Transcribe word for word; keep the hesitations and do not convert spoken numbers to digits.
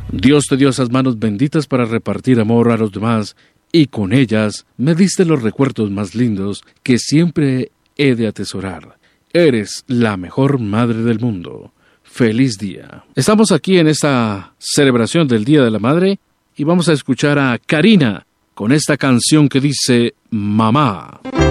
Dios te dio esas manos benditas para repartir amor a los demás, y con ellas me diste los recuerdos más lindos que siempre he de atesorar. Eres la mejor madre del mundo. ¡Feliz día! Estamos aquí en esta celebración del Día de la Madre y vamos a escuchar a Karina con esta canción que dice Mamá.